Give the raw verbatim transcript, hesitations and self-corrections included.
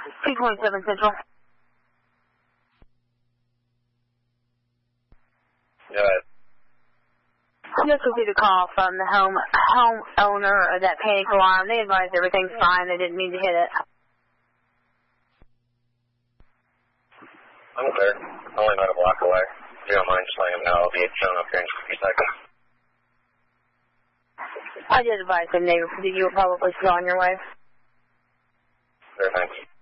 two twenty-seven Central. Good. Just received a call from the home home owner of that panic alarm. They advised everything's fine. They didn't mean to hit it. I'm clear. Only about a block away. If you don't mind just letting them know, I'll be showing up here in just a few seconds. I did advise them they, that you were probably still on your way. Sure, thanks.